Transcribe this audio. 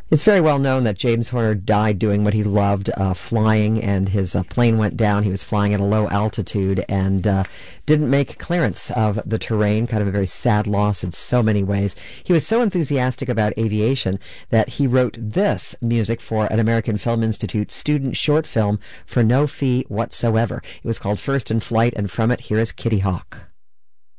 It's very well known that James Horner died doing what he loved, flying, and his plane went down. He was flying at a low altitude and didn't make clearance of the terrain. Kind of a very sad loss in so many ways. He was so enthusiastic about aviation that he wrote this music for an American Film Institute student short film for no fee whatsoever. It was called First in Flight, and from it, here is Kitty Hawk.